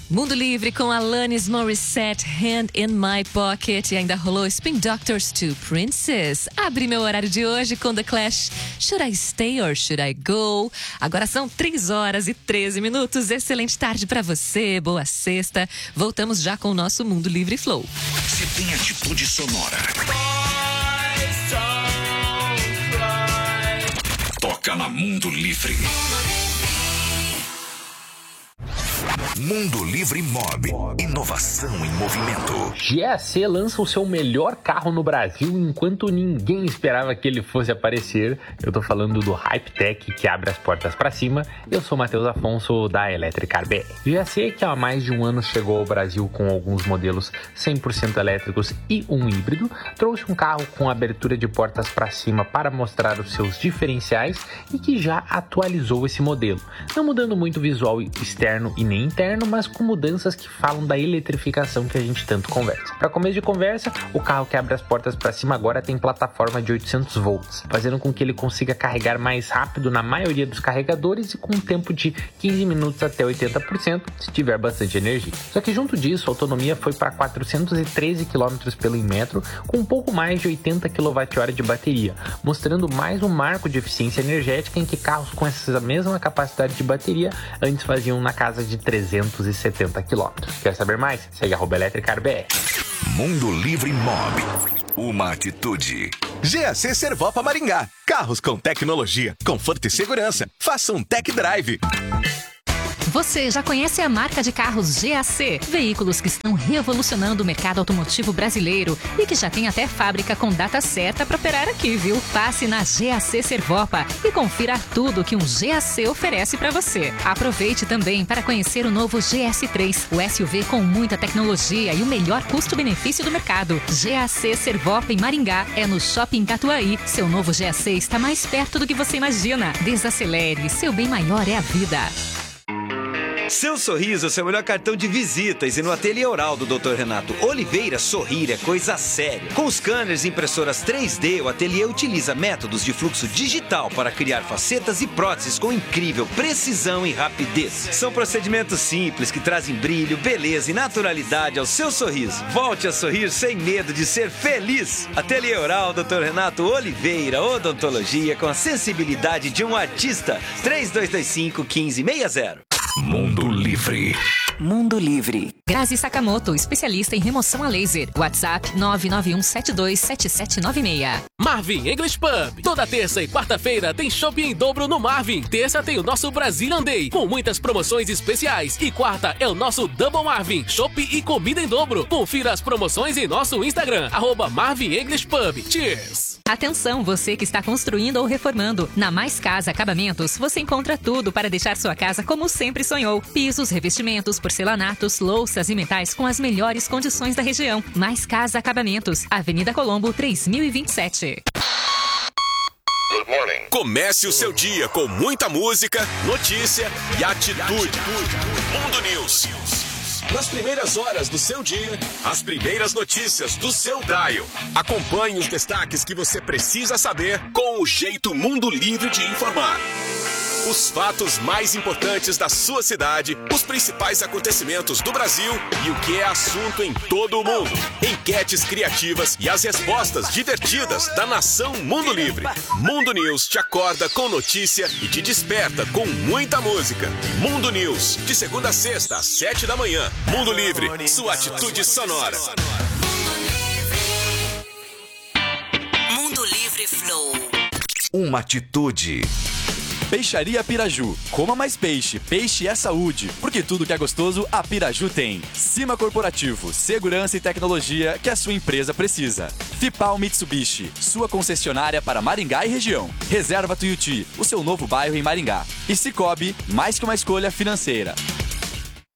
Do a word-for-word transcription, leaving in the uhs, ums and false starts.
Mundo Livre com Alanis Morissette, Hand in My Pocket. E ainda rolou Spin Doctors to Princess. Abri meu horário de hoje com The Clash, Should I Stay or Should I Go? Agora são três horas e treze minutos. Excelente tarde pra você, boa sexta. Voltamos já com o nosso Mundo Livre Flow. Você tem atitude sonora. Toca na Mundo Livre. Mundo Livre Mob. Inovação em movimento. G A C lança o seu melhor carro no Brasil enquanto ninguém esperava que ele fosse aparecer. Eu tô falando do Hypetech, que abre as portas para cima. Eu sou Matheus Afonso, da Electricar B R. G A C, que há mais de um ano chegou ao Brasil com alguns modelos cem por cento elétricos e um híbrido, trouxe um carro com abertura de portas para cima para mostrar os seus diferenciais e que já atualizou esse modelo. Não mudando muito o visual externo e nem interno, mas com mudanças que falam da eletrificação que a gente tanto conversa. Para começo de conversa, o carro que abre as portas para cima agora tem plataforma de oitocentos volts, fazendo com que ele consiga carregar mais rápido na maioria dos carregadores e com um tempo de quinze minutos até oitenta por cento, se tiver bastante energia. Só que junto disso, a autonomia foi para quatrocentos e treze quilômetros pelo metro, com um pouco mais de oitenta quilowatt-hora de bateria, mostrando mais um marco de eficiência energética em que carros com essa mesma capacidade de bateria antes faziam na casa de trezentos e setenta quilômetros. Quer saber mais? Segue arroba Electricar B R. Mundo Livre Mob. Uma atitude. G A C Servopa Maringá. Carros com tecnologia, conforto e segurança. Faça um tech drive. Você já conhece a marca de carros G A C? Veículos que estão revolucionando o mercado automotivo brasileiro e que já tem até fábrica com data certa para operar aqui, viu? Passe na G A C Servopa e confira tudo que um G A C oferece para você. Aproveite também para conhecer o novo G S três, o S U V com muita tecnologia e o melhor custo-benefício do mercado. G A C Servopa em Maringá é no Shopping Catuaí. Seu novo G A C está mais perto do que você imagina. Desacelere, seu bem maior é a vida. Seu sorriso é o seu melhor cartão de visitas e no Ateliê Oral do doutor Renato Oliveira, sorrir é coisa séria. Com scanners e impressoras três D, o ateliê utiliza métodos de fluxo digital para criar facetas e próteses com incrível precisão e rapidez. São procedimentos simples que trazem brilho, beleza e naturalidade ao seu sorriso. Volte a sorrir sem medo de ser feliz. Ateliê Oral doutor Renato Oliveira, odontologia com a sensibilidade de um artista. três dois dois cinco, um cinco seis zero. Mundo Livre. Mundo Livre. Grazi Sakamoto, especialista em remoção a laser. WhatsApp nove nove um sete dois sete sete nove seis. Marvin English Pub. Toda terça e quarta-feira tem shopping em dobro no Marvin. Terça tem o nosso Brazilian Day, com muitas promoções especiais. E quarta é o nosso Double Marvin, shopping e comida em dobro. Confira as promoções em nosso Instagram, arroba Marvin English Pub. Cheers! Atenção, você que está construindo ou reformando. Na Mais Casa Acabamentos, você encontra tudo para deixar sua casa como sempre sonhou. Pisos, revestimentos, porcelanatos, louças e metais com as melhores condições da região. Mais Casa Acabamentos, Avenida Colombo, três mil e vinte e sete. Comece o seu dia com muita música, notícia e atitude. Mundo News. Nas primeiras horas do seu dia, as primeiras notícias do seu dial. Acompanhe os destaques que você precisa saber com o jeito Mundo Livre de informar. Os fatos mais importantes da sua cidade, os principais acontecimentos do Brasil e o que é assunto em todo o mundo. Enquetes criativas e as respostas divertidas da nação Mundo Livre. Mundo News te acorda com notícia e te desperta com muita música. Mundo News, de segunda a sexta, às sete da manhã. Mundo Livre, sua atitude sonora. Mundo Livre Flow. Uma atitude. Peixaria Piraju. Coma mais peixe. Peixe é saúde. Porque tudo que é gostoso, a Piraju tem. Cima Corporativo. Segurança e tecnologia que a sua empresa precisa. Fipal Mitsubishi. Sua concessionária para Maringá e região. Reserva Tuiuti. O seu novo bairro em Maringá. E Cicobi. Mais que uma escolha financeira.